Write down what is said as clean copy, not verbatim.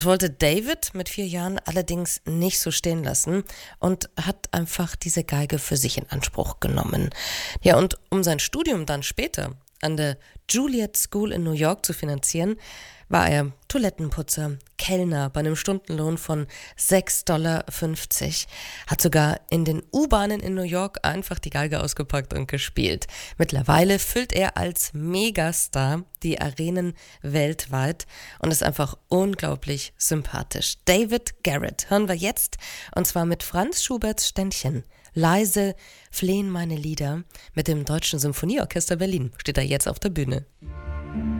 Wollte David mit 4 Jahren allerdings nicht so stehen lassen und hat einfach diese Geige für sich in Anspruch genommen. Ja, und um sein Studium dann später an der Juilliard School in New York zu finanzieren, war er Toilettenputzer, Kellner bei einem Stundenlohn von 6,50 $, hat sogar in den U-Bahnen in New York einfach die Geige ausgepackt und gespielt. Mittlerweile füllt er als Megastar die Arenen weltweit und ist einfach unglaublich sympathisch. David Garrett hören wir jetzt, und zwar mit Franz Schuberts Ständchen. Leise flehen meine Lieder mit dem Deutschen Symphonieorchester Berlin. Steht er jetzt auf der Bühne.